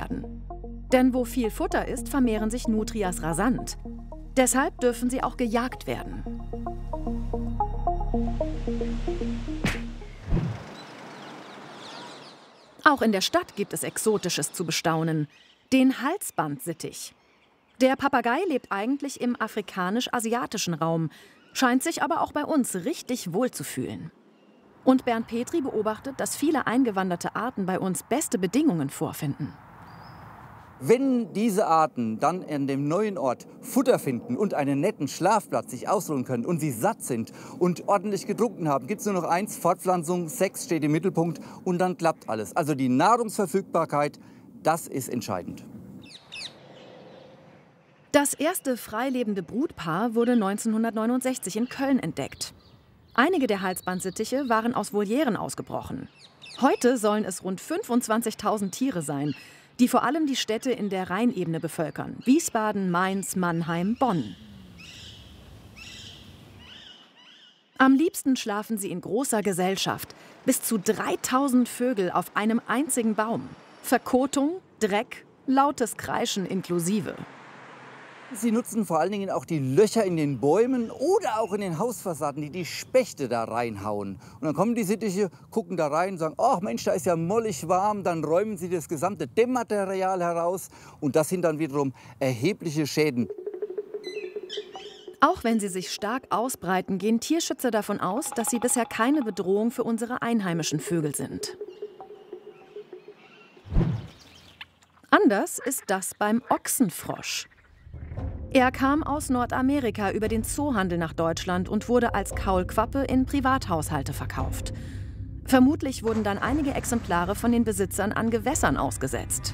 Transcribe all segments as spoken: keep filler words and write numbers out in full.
werden. Denn wo viel Futter ist, vermehren sich Nutrias rasant. Deshalb dürfen sie auch gejagt werden. Auch in der Stadt gibt es Exotisches zu bestaunen. Den Halsbandsittich. Der Papagei lebt eigentlich im afrikanisch-asiatischen Raum, scheint sich aber auch bei uns richtig wohl zu fühlen. Und Bernd Petri beobachtet, dass viele eingewanderte Arten bei uns beste Bedingungen vorfinden. Wenn diese Arten dann an dem neuen Ort Futter finden und einen netten Schlafplatz sich ausruhen können und sie satt sind und ordentlich getrunken haben, gibt es nur noch eins, Fortpflanzung, Sex steht im Mittelpunkt und dann klappt alles. Also die Nahrungsverfügbarkeit, das ist entscheidend. Das erste freilebende Brutpaar wurde neunzehnhundertneunundsechzig in Köln entdeckt. Einige der Halsbandsittiche waren aus Volieren ausgebrochen. Heute sollen es rund fünfundzwanzigtausend Tiere sein, die vor allem die Städte in der Rheinebene bevölkern: Wiesbaden, Mainz, Mannheim, Bonn. Am liebsten schlafen sie in großer Gesellschaft. Bis zu dreitausend Vögel auf einem einzigen Baum. Verkotung, Dreck, lautes Kreischen inklusive. Sie nutzen vor allen Dingen auch die Löcher in den Bäumen oder auch in den Hausfassaden, die die Spechte da reinhauen. Und dann kommen die Sittiche, gucken da rein und sagen, ach Mensch, da ist ja mollig warm. Dann räumen sie das gesamte Dämmmaterial heraus und das sind dann wiederum erhebliche Schäden. Auch wenn sie sich stark ausbreiten, gehen Tierschützer davon aus, dass sie bisher keine Bedrohung für unsere einheimischen Vögel sind. Anders ist das beim Ochsenfrosch. Er kam aus Nordamerika über den Zoohandel nach Deutschland und wurde als Kaulquappe in Privathaushalte verkauft. Vermutlich wurden dann einige Exemplare von den Besitzern an Gewässern ausgesetzt.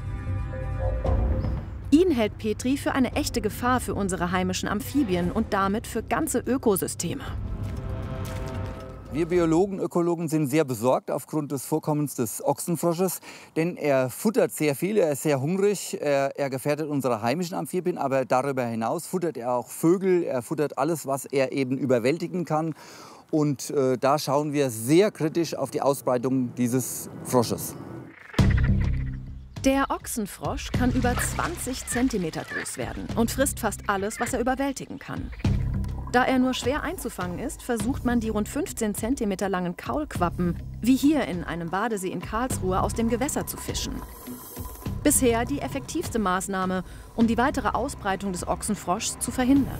Ihn hält Petri für eine echte Gefahr für unsere heimischen Amphibien und damit für ganze Ökosysteme. Wir Biologen, Ökologen sind sehr besorgt aufgrund des Vorkommens des Ochsenfrosches, denn er futtert sehr viel, er ist sehr hungrig, er, er gefährdet unsere heimischen Amphibien, aber darüber hinaus futtert er auch Vögel, er futtert alles, was er eben überwältigen kann. Und äh, da schauen wir sehr kritisch auf die Ausbreitung dieses Frosches. Der Ochsenfrosch kann über zwanzig Zentimeter groß werden und frisst fast alles, was er überwältigen kann. Da er nur schwer einzufangen ist, versucht man, die rund fünfzehn Zentimeter langen Kaulquappen, wie hier in einem Badesee in Karlsruhe, aus dem Gewässer zu fischen. Bisher die effektivste Maßnahme, um die weitere Ausbreitung des Ochsenfroschs zu verhindern.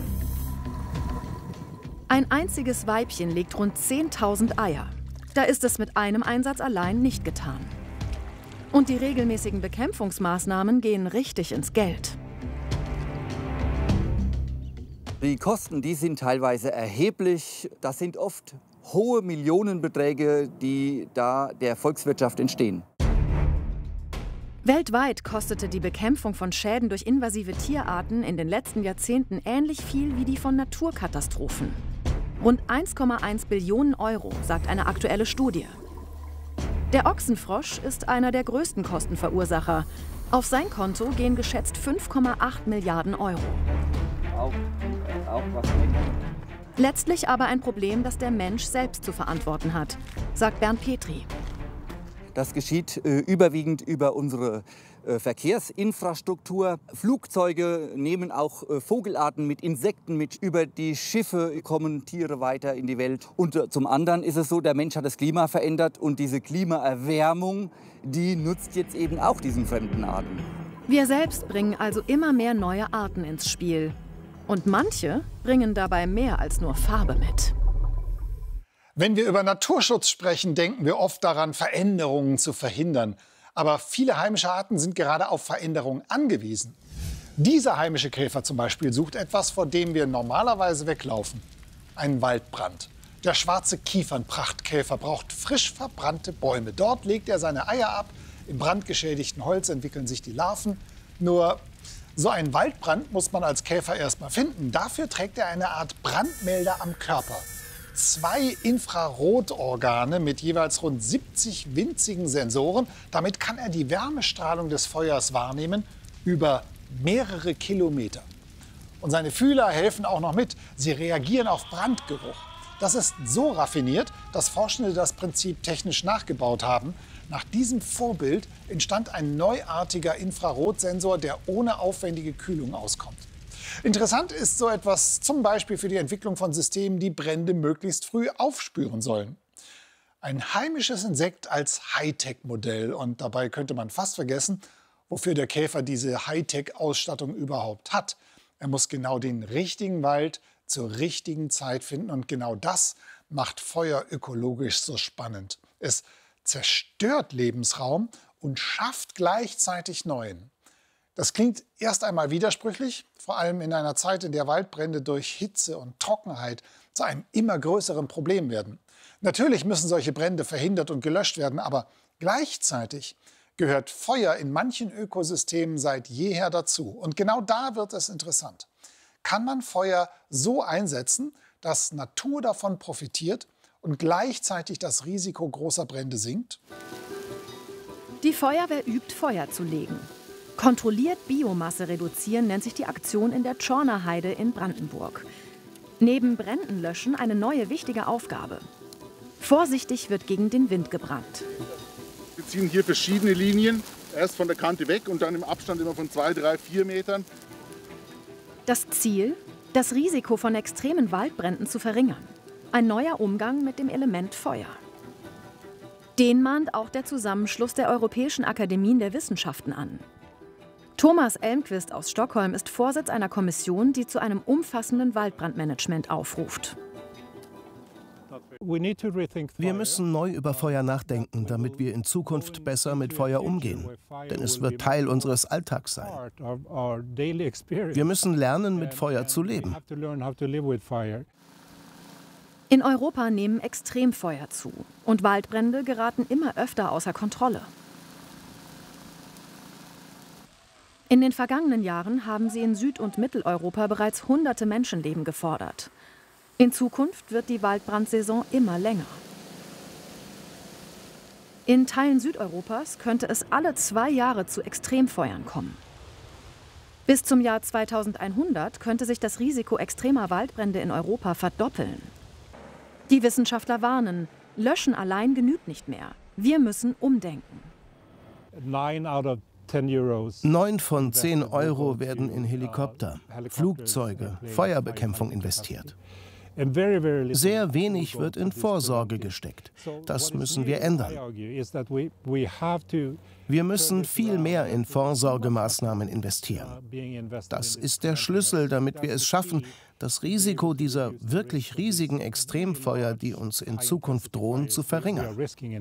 Ein einziges Weibchen legt rund zehntausend Eier. Da ist es mit einem Einsatz allein nicht getan. Und die regelmäßigen Bekämpfungsmaßnahmen gehen richtig ins Geld. Die Kosten, die sind teilweise erheblich. Das sind oft hohe Millionenbeträge, die da der Volkswirtschaft entstehen. Weltweit kostete die Bekämpfung von Schäden durch invasive Tierarten in den letzten Jahrzehnten ähnlich viel wie die von Naturkatastrophen. Rund eins Komma eins Billionen Euro, sagt eine aktuelle Studie. Der Ochsenfrosch ist einer der größten Kostenverursacher. Auf sein Konto gehen geschätzt fünf Komma acht Milliarden Euro. Auch, auch was Letztlich aber ein Problem, das der Mensch selbst zu verantworten hat, sagt Bernd Petri. Das geschieht äh, überwiegend über unsere äh, Verkehrsinfrastruktur. Flugzeuge nehmen auch äh, Vogelarten mit, Insekten mit. Über die Schiffe kommen Tiere weiter in die Welt. Und äh, zum anderen ist es so, der Mensch hat das Klima verändert und diese Klimaerwärmung, die nutzt jetzt eben auch diesen fremden Arten. Wir selbst bringen also immer mehr neue Arten ins Spiel. Und manche bringen dabei mehr als nur Farbe mit. Wenn wir über Naturschutz sprechen, denken wir oft daran, Veränderungen zu verhindern. Aber viele heimische Arten sind gerade auf Veränderungen angewiesen. Dieser heimische Käfer zum Beispiel sucht etwas, vor dem wir normalerweise weglaufen. Einen Waldbrand. Der schwarze Kiefernprachtkäfer braucht frisch verbrannte Bäume. Dort legt er seine Eier ab. Im brandgeschädigten Holz entwickeln sich die Larven. Nur so einen Waldbrand muss man als Käfer erst mal finden. Dafür trägt er eine Art Brandmelder am Körper. Zwei Infrarotorgane mit jeweils rund siebzig winzigen Sensoren. Damit kann er die Wärmestrahlung des Feuers wahrnehmen über mehrere Kilometer. Und seine Fühler helfen auch noch mit. Sie reagieren auf Brandgeruch. Das ist so raffiniert, dass Forschende das Prinzip technisch nachgebaut haben. Nach diesem Vorbild entstand ein neuartiger Infrarotsensor, der ohne aufwendige Kühlung auskommt. Interessant ist so etwas zum Beispiel für die Entwicklung von Systemen, die Brände möglichst früh aufspüren sollen. Ein heimisches Insekt als Hightech-Modell. Und dabei könnte man fast vergessen, wofür der Käfer diese Hightech-Ausstattung überhaupt hat. Er muss genau den richtigen Wald zur richtigen Zeit finden. Und genau das macht Feuer ökologisch so spannend. Es zerstört Lebensraum und schafft gleichzeitig neuen. Das klingt erst einmal widersprüchlich, vor allem in einer Zeit, in der Waldbrände durch Hitze und Trockenheit zu einem immer größeren Problem werden. Natürlich müssen solche Brände verhindert und gelöscht werden, aber gleichzeitig gehört Feuer in manchen Ökosystemen seit jeher dazu. Und genau da wird es interessant. Kann man Feuer so einsetzen, dass Natur davon profitiert und gleichzeitig das Risiko großer Brände sinkt? Die Feuerwehr übt, Feuer zu legen. Kontrolliert Biomasse reduzieren nennt sich die Aktion in der Tschorner Heide in Brandenburg. Neben Bränden löschen eine neue wichtige Aufgabe. Vorsichtig wird gegen den Wind gebrannt. Wir ziehen hier verschiedene Linien, erst von der Kante weg und dann im Abstand immer von zwei, drei, vier Metern. Das Ziel? Das Risiko von extremen Waldbränden zu verringern. Ein neuer Umgang mit dem Element Feuer. Den mahnt auch der Zusammenschluss der Europäischen Akademien der Wissenschaften an. Thomas Elmqvist aus Stockholm ist Vorsitz einer Kommission, die zu einem umfassenden Waldbrandmanagement aufruft. Wir müssen neu über Feuer nachdenken, damit wir in Zukunft besser mit Feuer umgehen. Denn es wird Teil unseres Alltags sein. Wir müssen lernen, mit Feuer zu leben. In Europa nehmen Extremfeuer zu und Waldbrände geraten immer öfter außer Kontrolle. In den vergangenen Jahren haben sie in Süd- und Mitteleuropa bereits hunderte Menschenleben gefordert. In Zukunft wird die Waldbrandsaison immer länger. In Teilen Südeuropas könnte es alle zwei Jahre zu Extremfeuern kommen. Bis zum Jahr zweitausendeinhundert könnte sich das Risiko extremer Waldbrände in Europa verdoppeln. Die Wissenschaftler warnen, Löschen allein genügt nicht mehr. Wir müssen umdenken. Neun von zehn Euro werden in Helikopter, Flugzeuge, Feuerbekämpfung investiert. Sehr wenig wird in Vorsorge gesteckt. Das müssen wir ändern. Wir müssen viel mehr in Vorsorgemaßnahmen investieren. Das ist der Schlüssel, damit wir es schaffen, das Risiko dieser wirklich riesigen Extremfeuer, die uns in Zukunft drohen, zu verringern.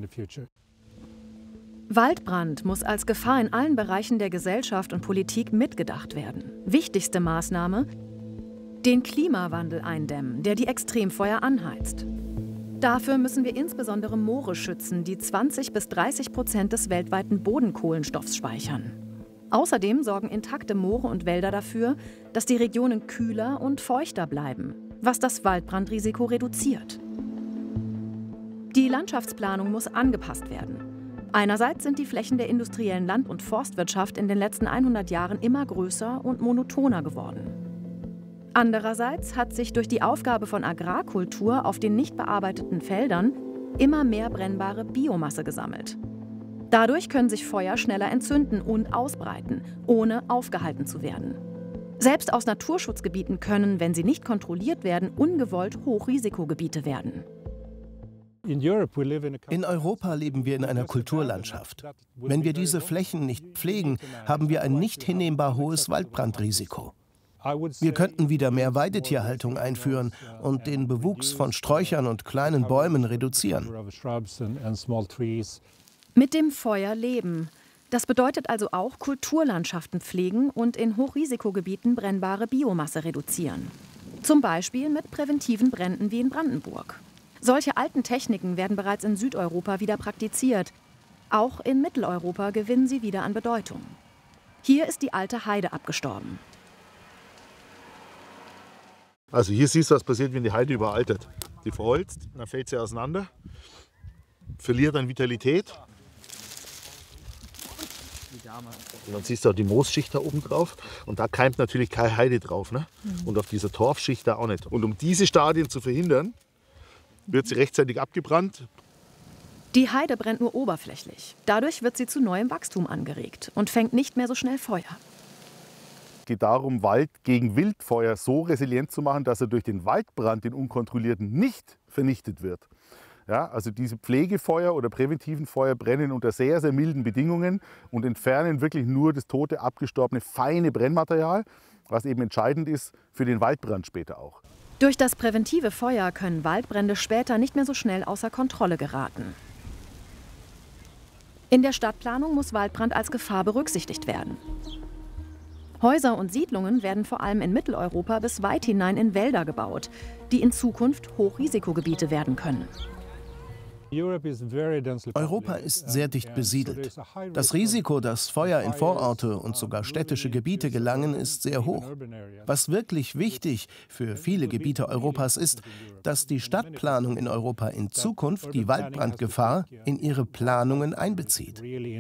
Waldbrand muss als Gefahr in allen Bereichen der Gesellschaft und Politik mitgedacht werden. Wichtigste Maßnahme: den Klimawandel eindämmen, der die Extremfeuer anheizt. Dafür müssen wir insbesondere Moore schützen, die zwanzig bis dreißig Prozent des weltweiten Bodenkohlenstoffs speichern. Außerdem sorgen intakte Moore und Wälder dafür, dass die Regionen kühler und feuchter bleiben, was das Waldbrandrisiko reduziert. Die Landschaftsplanung muss angepasst werden. Einerseits sind die Flächen der industriellen Land- und Forstwirtschaft in den letzten hundert Jahren immer größer und monotoner geworden. Andererseits hat sich durch die Aufgabe von Agrarkultur auf den nicht bearbeiteten Feldern immer mehr brennbare Biomasse gesammelt. Dadurch können sich Feuer schneller entzünden und ausbreiten, ohne aufgehalten zu werden. Selbst aus Naturschutzgebieten können, wenn sie nicht kontrolliert werden, ungewollt Hochrisikogebiete werden. In Europa leben wir in einer Kulturlandschaft. Wenn wir diese Flächen nicht pflegen, haben wir ein nicht hinnehmbar hohes Waldbrandrisiko. Wir könnten wieder mehr Weidetierhaltung einführen und den Bewuchs von Sträuchern und kleinen Bäumen reduzieren. Mit dem Feuer leben. Das bedeutet also auch Kulturlandschaften pflegen und in Hochrisikogebieten brennbare Biomasse reduzieren. Zum Beispiel mit präventiven Bränden wie in Brandenburg. Solche alten Techniken werden bereits in Südeuropa wieder praktiziert. Auch in Mitteleuropa gewinnen sie wieder an Bedeutung. Hier ist die alte Heide abgestorben. Also hier siehst du, was passiert, wenn die Heide überaltert. Die verholzt, dann fällt sie auseinander, verliert an Vitalität. Und dann siehst du auch die Moosschicht da oben drauf. Und da keimt natürlich keine Heide drauf. Ne? Mhm. Und auf dieser Torfschicht da auch nicht. Und um diese Stadien zu verhindern, wird sie rechtzeitig abgebrannt. Die Heide brennt nur oberflächlich. Dadurch wird sie zu neuem Wachstum angeregt und fängt nicht mehr so schnell Feuer. Es geht darum, Wald gegen Wildfeuer so resilient zu machen, dass er durch den Waldbrand, den unkontrollierten, nicht vernichtet wird. Ja, also diese Pflegefeuer oder präventiven Feuer brennen unter sehr, sehr milden Bedingungen und entfernen wirklich nur das tote, abgestorbene, feine Brennmaterial, was eben entscheidend ist für den Waldbrand später auch. Durch das präventive Feuer können Waldbrände später nicht mehr so schnell außer Kontrolle geraten. In der Stadtplanung muss Waldbrand als Gefahr berücksichtigt werden. Häuser und Siedlungen werden vor allem in Mitteleuropa bis weit hinein in Wälder gebaut, die in Zukunft Hochrisikogebiete werden können. Europa ist sehr dicht besiedelt. Das Risiko, dass Feuer in Vororte und sogar städtische Gebiete gelangen, ist sehr hoch. Was wirklich wichtig für viele Gebiete Europas ist, dass die Stadtplanung in Europa in Zukunft die Waldbrandgefahr in ihre Planungen einbezieht.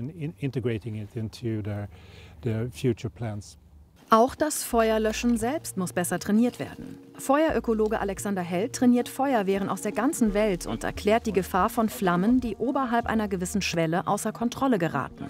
Auch das Feuerlöschen selbst muss besser trainiert werden. Feuerökologe Alexander Held trainiert Feuerwehren aus der ganzen Welt und erklärt die Gefahr von Flammen, die oberhalb einer gewissen Schwelle außer Kontrolle geraten.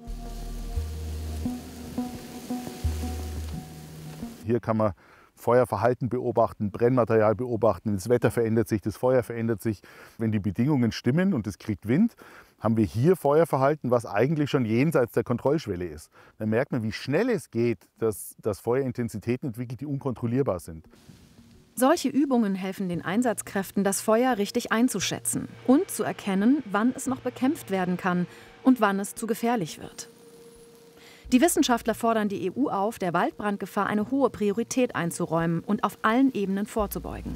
Hier kann man Feuerverhalten beobachten, Brennmaterial beobachten, das Wetter verändert sich, das Feuer verändert sich. Wenn die Bedingungen stimmen und es kriegt Wind, haben wir hier Feuerverhalten, was eigentlich schon jenseits der Kontrollschwelle ist. Dann merkt man, wie schnell es geht, dass, dass Feuerintensitäten entwickelt, die unkontrollierbar sind. Solche Übungen helfen den Einsatzkräften, das Feuer richtig einzuschätzen und zu erkennen, wann es noch bekämpft werden kann und wann es zu gefährlich wird. Die Wissenschaftler fordern die E U auf, der Waldbrandgefahr eine hohe Priorität einzuräumen und auf allen Ebenen vorzubeugen.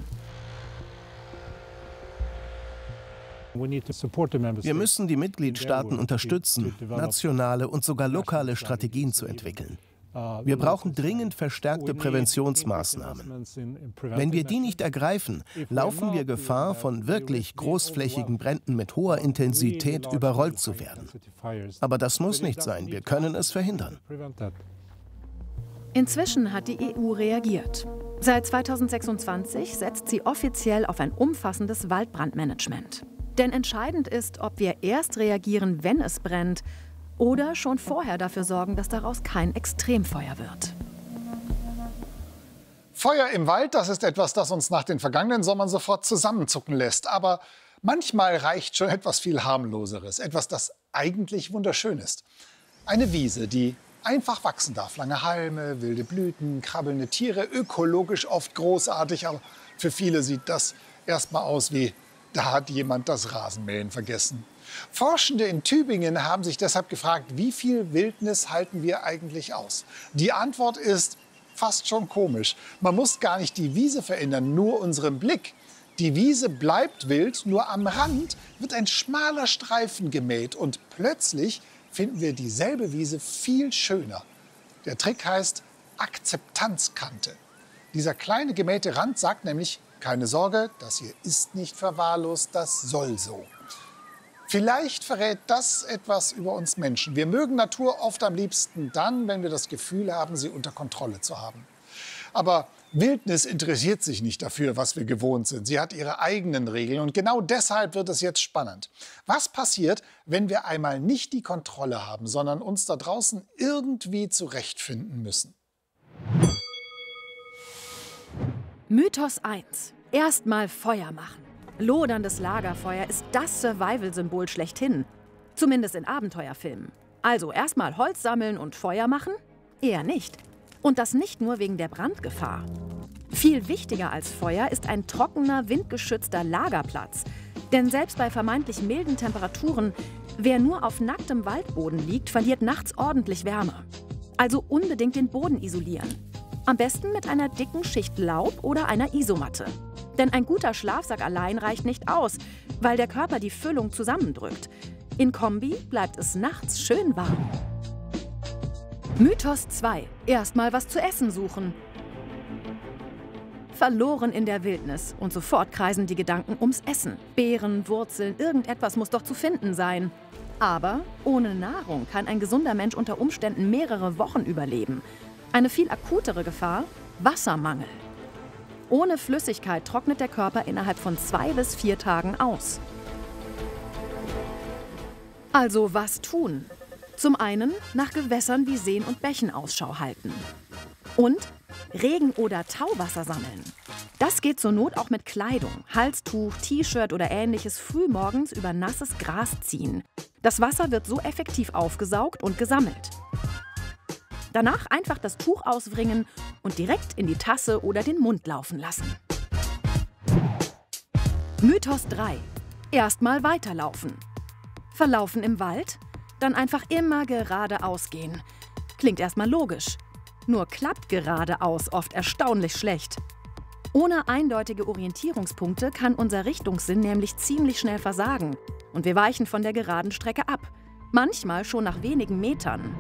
Wir müssen die Mitgliedstaaten unterstützen, nationale und sogar lokale Strategien zu entwickeln. Wir brauchen dringend verstärkte Präventionsmaßnahmen. Wenn wir die nicht ergreifen, laufen wir Gefahr, von wirklich großflächigen Bränden mit hoher Intensität überrollt zu werden. Aber das muss nicht sein. Wir können es verhindern. Inzwischen hat die E U reagiert. Seit zweitausendsechsundzwanzig setzt sie offiziell auf ein umfassendes Waldbrandmanagement. Denn entscheidend ist, ob wir erst reagieren, wenn es brennt, oder schon vorher dafür sorgen, dass daraus kein Extremfeuer wird. Feuer im Wald, das ist etwas, das uns nach den vergangenen Sommern sofort zusammenzucken lässt. Aber manchmal reicht schon etwas viel Harmloseres, etwas, das eigentlich wunderschön ist. Eine Wiese, die einfach wachsen darf. Lange Halme, wilde Blüten, krabbelnde Tiere, ökologisch oft großartig. Aber für viele sieht das erstmal aus wie: Da hat jemand das Rasenmähen vergessen. Forschende in Tübingen haben sich deshalb gefragt, wie viel Wildnis halten wir eigentlich aus? Die Antwort ist fast schon komisch. Man muss gar nicht die Wiese verändern, nur unseren Blick. Die Wiese bleibt wild, nur am Rand wird ein schmaler Streifen gemäht und plötzlich finden wir dieselbe Wiese viel schöner. Der Trick heißt Akzeptanzkante. Dieser kleine gemähte Rand sagt nämlich: Keine Sorge, das hier ist nicht verwahrlost, das soll so. Vielleicht verrät das etwas über uns Menschen. Wir mögen Natur oft am liebsten dann, wenn wir das Gefühl haben, sie unter Kontrolle zu haben. Aber Wildnis interessiert sich nicht dafür, was wir gewohnt sind. Sie hat ihre eigenen Regeln und genau deshalb wird es jetzt spannend. Was passiert, wenn wir einmal nicht die Kontrolle haben, sondern uns da draußen irgendwie zurechtfinden müssen? Mythos eins. Erstmal Feuer machen. Loderndes Lagerfeuer ist das Survival-Symbol schlechthin. Zumindest in Abenteuerfilmen. Also erstmal Holz sammeln und Feuer machen? Eher nicht. Und das nicht nur wegen der Brandgefahr. Viel wichtiger als Feuer ist ein trockener, windgeschützter Lagerplatz. Denn selbst bei vermeintlich milden Temperaturen, wer nur auf nacktem Waldboden liegt, verliert nachts ordentlich Wärme. Also unbedingt den Boden isolieren. Am besten mit einer dicken Schicht Laub oder einer Isomatte. Denn ein guter Schlafsack allein reicht nicht aus, weil der Körper die Füllung zusammendrückt. In Kombi bleibt es nachts schön warm. Mythos zwei. Erstmal was zu essen suchen. Verloren in der Wildnis und sofort kreisen die Gedanken ums Essen. Beeren, Wurzeln, irgendetwas muss doch zu finden sein. Aber ohne Nahrung kann ein gesunder Mensch unter Umständen mehrere Wochen überleben. Eine viel akutere Gefahr: Wassermangel. Ohne Flüssigkeit trocknet der Körper innerhalb von zwei bis vier Tagen aus. Also was tun? Zum einen nach Gewässern wie Seen und Bächen Ausschau halten. Und Regen- oder Tauwasser sammeln. Das geht zur Not auch mit Kleidung, Halstuch, T-Shirt oder ähnliches frühmorgens über nasses Gras ziehen. Das Wasser wird so effektiv aufgesaugt und gesammelt. Danach einfach das Tuch auswringen und direkt in die Tasse oder den Mund laufen lassen. Mythos drei. Erstmal weiterlaufen. Verlaufen im Wald? Dann einfach immer geradeaus gehen. Klingt erstmal logisch. Nur klappt geradeaus oft erstaunlich schlecht. Ohne eindeutige Orientierungspunkte kann unser Richtungssinn nämlich ziemlich schnell versagen und wir weichen von der geraden Strecke ab. Manchmal schon nach wenigen Metern.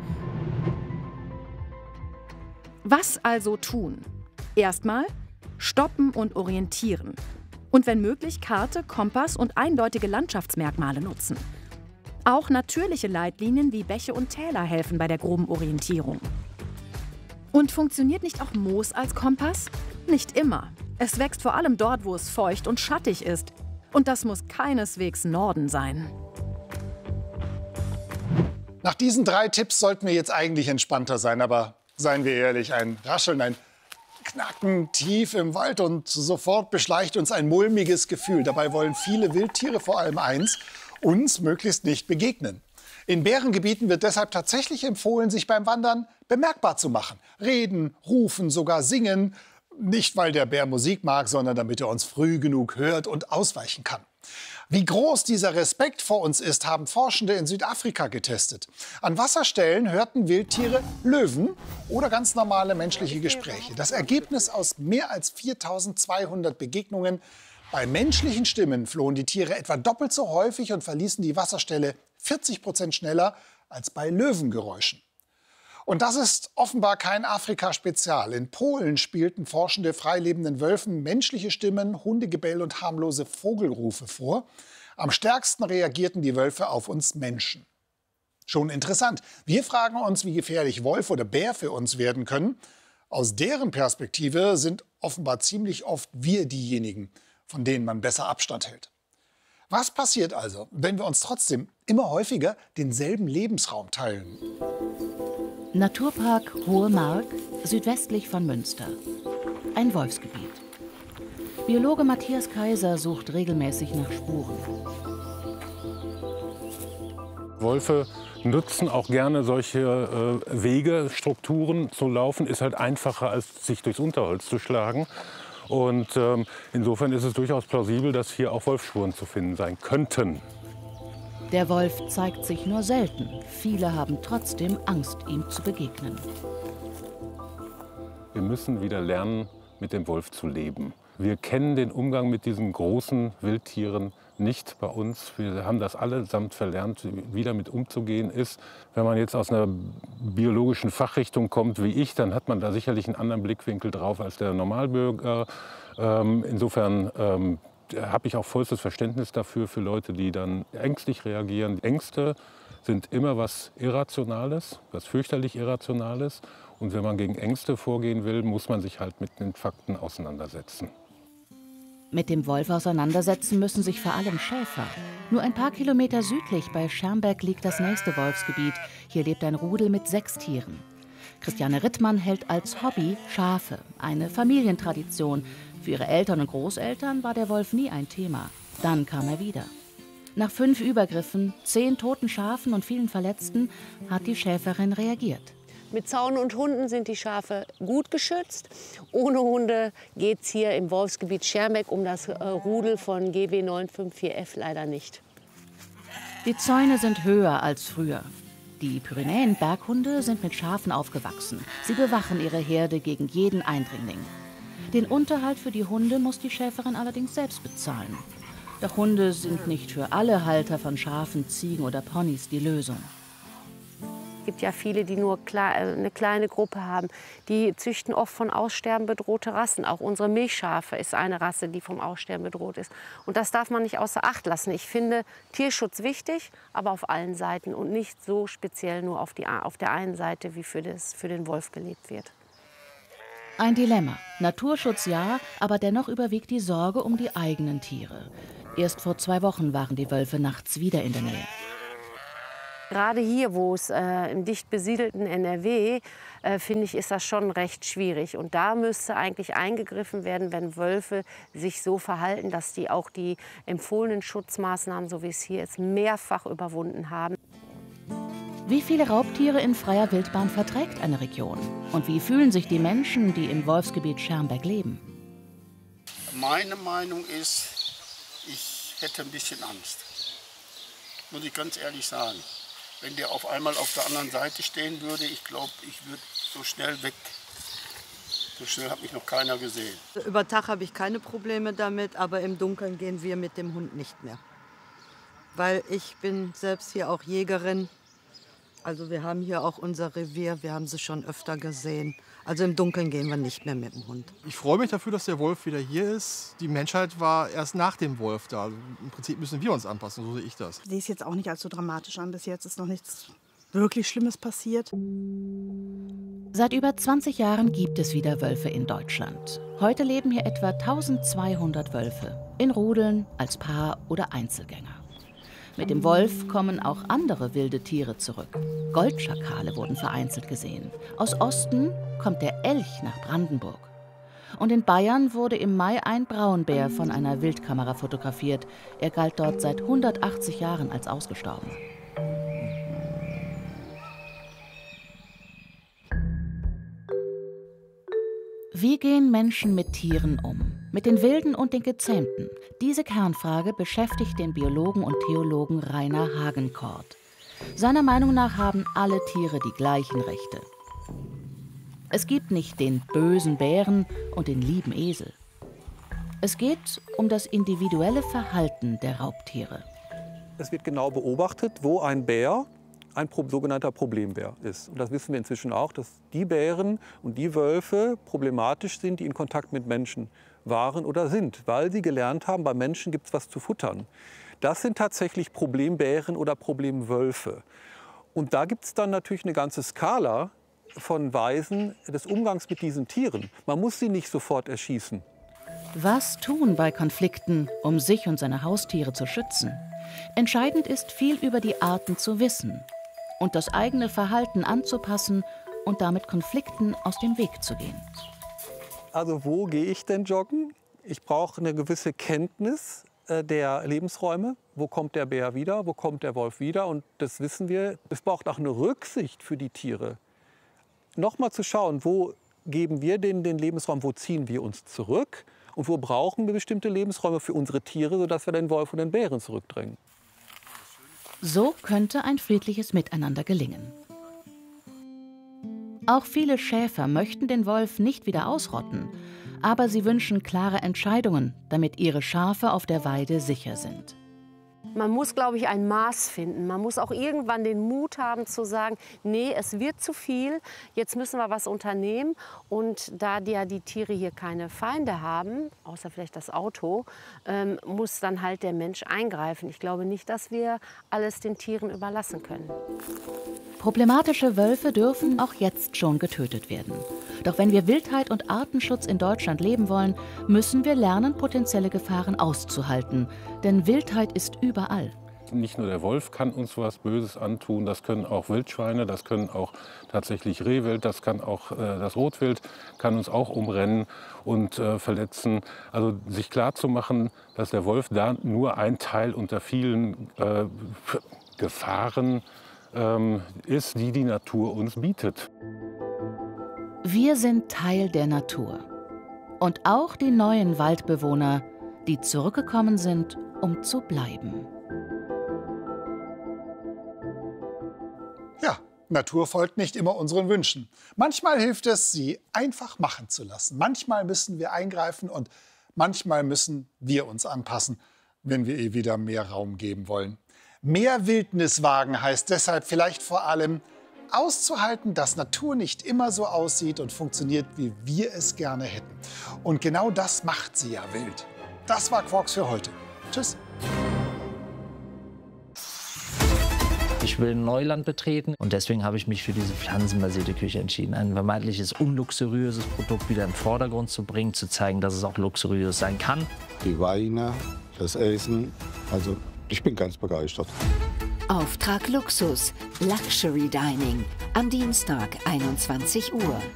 Was also tun? Erstmal stoppen und orientieren. Und wenn möglich Karte, Kompass und eindeutige Landschaftsmerkmale nutzen. Auch natürliche Leitlinien wie Bäche und Täler helfen bei der groben Orientierung. Und funktioniert nicht auch Moos als Kompass? Nicht immer. Es wächst vor allem dort, wo es feucht und schattig ist. Und das muss keineswegs Norden sein. Nach diesen drei Tipps sollten wir jetzt eigentlich entspannter sein. Aber seien wir ehrlich, ein Rascheln, ein Knacken tief im Wald und sofort beschleicht uns ein mulmiges Gefühl. Dabei wollen viele Wildtiere vor allem eins, uns möglichst nicht begegnen. In Bärengebieten wird deshalb tatsächlich empfohlen, sich beim Wandern bemerkbar zu machen. Reden, rufen, sogar singen. Nicht, weil der Bär Musik mag, sondern damit er uns früh genug hört und ausweichen kann. Wie groß dieser Respekt vor uns ist, haben Forschende in Südafrika getestet. An Wasserstellen hörten Wildtiere Löwen oder ganz normale menschliche Gespräche. Das Ergebnis aus mehr als viertausendzweihundert Begegnungen: Bei menschlichen Stimmen flohen die Tiere etwa doppelt so häufig und verließen die Wasserstelle vierzig Prozent schneller als bei Löwengeräuschen. Und das ist offenbar kein Afrika-Spezial. In Polen spielten Forschende freilebenden Wölfen menschliche Stimmen, Hundegebell und harmlose Vogelrufe vor. Am stärksten reagierten die Wölfe auf uns Menschen. Schon interessant. Wir fragen uns, wie gefährlich Wolf oder Bär für uns werden können. Aus deren Perspektive sind offenbar ziemlich oft wir diejenigen, von denen man besser Abstand hält. Was passiert also, wenn wir uns trotzdem immer häufiger denselben Lebensraum teilen? Naturpark Hohe Mark, südwestlich von Münster. Ein Wolfsgebiet. Biologe Matthias Kaiser sucht regelmäßig nach Spuren. Wölfe nutzen auch gerne solche äh, Wege, Strukturen zu laufen. Ist halt einfacher, als sich durchs Unterholz zu schlagen. Und ähm, insofern ist es durchaus plausibel, dass hier auch Wolfsspuren zu finden sein könnten. Der Wolf zeigt sich nur selten. Viele haben trotzdem Angst, ihm zu begegnen. Wir müssen wieder lernen, mit dem Wolf zu leben. Wir kennen den Umgang mit diesen großen Wildtieren nicht bei uns. Wir haben das allesamt verlernt, wie damit umzugehen ist. Wenn man jetzt aus einer biologischen Fachrichtung kommt wie ich, dann hat man da sicherlich einen anderen Blickwinkel drauf als der Normalbürger. Ähm, insofern ähm, habe ich auch vollstes Verständnis dafür, für Leute, die dann ängstlich reagieren. Ängste sind immer was Irrationales, was fürchterlich Irrationales. Und wenn man gegen Ängste vorgehen will, muss man sich halt mit den Fakten auseinandersetzen. Mit dem Wolf auseinandersetzen müssen sich vor allem Schäfer. Nur ein paar Kilometer südlich bei Schermbeck liegt das nächste Wolfsgebiet. Hier lebt ein Rudel mit sechs Tieren. Christiane Rittmann hält als Hobby Schafe, eine Familientradition. Für ihre Eltern und Großeltern war der Wolf nie ein Thema. Dann kam er wieder. Nach fünf Übergriffen, zehn toten Schafen und vielen Verletzten hat die Schäferin reagiert. Mit Zaun und Hunden sind die Schafe gut geschützt. Ohne Hunde geht es hier im Wolfsgebiet Schermbeck um das äh, Rudel von G W neun fünf vier F leider nicht. Die Zäune sind höher als früher. Die Pyrenäen-Berghunde sind mit Schafen aufgewachsen. Sie bewachen ihre Herde gegen jeden Eindringling. Den Unterhalt für die Hunde muss die Schäferin allerdings selbst bezahlen. Doch Hunde sind nicht für alle Halter von Schafen, Ziegen oder Ponys die Lösung. Es gibt ja viele, die nur eine kleine Gruppe haben. Die züchten oft von Aussterben bedrohte Rassen. Auch unsere Milchschafe ist eine Rasse, die vom Aussterben bedroht ist. Und das darf man nicht außer Acht lassen. Ich finde Tierschutz wichtig, aber auf allen Seiten und nicht so speziell nur auf, die, auf der einen Seite, wie für, das, für den Wolf gelebt wird. Ein Dilemma. Naturschutz ja, aber dennoch überwiegt die Sorge um die eigenen Tiere. Erst vor zwei Wochen waren die Wölfe nachts wieder in der Nähe. Gerade hier, wo es äh, im dicht besiedelten N R W, äh, finde ich, ist das schon recht schwierig. Und da müsste eigentlich eingegriffen werden, wenn Wölfe sich so verhalten, dass die auch die empfohlenen Schutzmaßnahmen, so wie es hier ist, mehrfach überwunden haben. Wie viele Raubtiere in freier Wildbahn verträgt eine Region? Und wie fühlen sich die Menschen, die im Wolfsgebiet Schermbeck leben? Meine Meinung ist, ich hätte ein bisschen Angst. Muss ich ganz ehrlich sagen. Wenn der auf einmal auf der anderen Seite stehen würde, ich glaube, ich würde so schnell weg. So schnell hat mich noch keiner gesehen. Über Tag habe ich keine Probleme damit, aber im Dunkeln gehen wir mit dem Hund nicht mehr. Weil ich bin selbst hier auch Jägerin. Also wir haben hier auch unser Revier, wir haben sie schon öfter gesehen. Also im Dunkeln gehen wir nicht mehr mit dem Hund. Ich freue mich dafür, dass der Wolf wieder hier ist. Die Menschheit war erst nach dem Wolf da. Also im Prinzip müssen wir uns anpassen, so sehe ich das. Ich sehe es jetzt auch nicht allzu dramatisch an. Bis jetzt ist noch nichts wirklich Schlimmes passiert. Seit über zwanzig Jahren gibt es wieder Wölfe in Deutschland. Heute leben hier etwa tausendzweihundert Wölfe. In Rudeln, als Paar oder Einzelgänger. Mit dem Wolf kommen auch andere wilde Tiere zurück. Goldschakale wurden vereinzelt gesehen. Aus Osten kommt der Elch nach Brandenburg. Und in Bayern wurde im Mai ein Braunbär von einer Wildkamera fotografiert. Er galt dort seit hundertachtzig Jahren als ausgestorben. Wie gehen Menschen mit Tieren um? Mit den Wilden und den Gezähmten? Diese Kernfrage beschäftigt den Biologen und Theologen Rainer Hagenkort. Seiner Meinung nach haben alle Tiere die gleichen Rechte. Es gibt nicht den bösen Bären und den lieben Esel. Es geht um das individuelle Verhalten der Raubtiere. Es wird genau beobachtet, wo ein Bär ein sogenannter Problembär ist. Und das wissen wir inzwischen auch, dass die Bären und die Wölfe problematisch sind, die in Kontakt mit Menschen waren oder sind, weil sie gelernt haben, bei Menschen gibt es was zu futtern. Das sind tatsächlich Problembären oder Problemwölfe. Und da gibt es dann natürlich eine ganze Skala von Weisen des Umgangs mit diesen Tieren. Man muss sie nicht sofort erschießen. Was tun bei Konflikten, um sich und seine Haustiere zu schützen? Entscheidend ist, viel über die Arten zu wissen und das eigene Verhalten anzupassen und damit Konflikten aus dem Weg zu gehen. Also wo gehe ich denn joggen? Ich brauche eine gewisse Kenntnis äh, der Lebensräume. Wo kommt der Bär wieder? Wo kommt der Wolf wieder? Und das wissen wir. Es braucht auch eine Rücksicht für die Tiere. Nochmal zu schauen, wo geben wir denen den Lebensraum, wo ziehen wir uns zurück und wo brauchen wir bestimmte Lebensräume für unsere Tiere, sodass wir den Wolf und den Bären zurückdrängen. So könnte ein friedliches Miteinander gelingen. Auch viele Schäfer möchten den Wolf nicht wieder ausrotten, aber sie wünschen klare Entscheidungen, damit ihre Schafe auf der Weide sicher sind. Man muss, glaube ich, ein Maß finden. Man muss auch irgendwann den Mut haben zu sagen, nee, es wird zu viel, jetzt müssen wir was unternehmen. Und da die, ja die Tiere hier keine Feinde haben, außer vielleicht das Auto, ähm, muss dann halt der Mensch eingreifen. Ich glaube nicht, dass wir alles den Tieren überlassen können. Problematische Wölfe dürfen auch jetzt schon getötet werden. Doch wenn wir Wildheit und Artenschutz in Deutschland leben wollen, müssen wir lernen, potenzielle Gefahren auszuhalten. Denn Wildheit ist überall. Nicht nur der Wolf kann uns was Böses antun, das können auch Wildschweine, das können auch tatsächlich Rehwild, das kann auch äh, das Rotwild, kann uns auch umrennen und äh, verletzen. Also sich klarzumachen, dass der Wolf da nur ein Teil unter vielen äh, Gefahren ähm, ist, die die Natur uns bietet. Wir sind Teil der Natur. Und auch die neuen Waldbewohner, die zurückgekommen sind, um zu bleiben. Ja, Natur folgt nicht immer unseren Wünschen. Manchmal hilft es, sie einfach machen zu lassen. Manchmal müssen wir eingreifen und manchmal müssen wir uns anpassen, wenn wir ihr wieder mehr Raum geben wollen. Mehr Wildnis wagen heißt deshalb vielleicht vor allem auszuhalten, dass Natur nicht immer so aussieht und funktioniert, wie wir es gerne hätten. Und genau das macht sie ja wild. Das war Quarks für heute. Tschüss. Ich will Neuland betreten und deswegen habe ich mich für diese pflanzenbasierte Küche entschieden. Ein vermeintliches unluxuriöses Produkt wieder im Vordergrund zu bringen, zu zeigen, dass es auch luxuriös sein kann. Die Weine, das Essen, also ich bin ganz begeistert. Auftrag Luxus, Luxury Dining, am Dienstag einundzwanzig Uhr.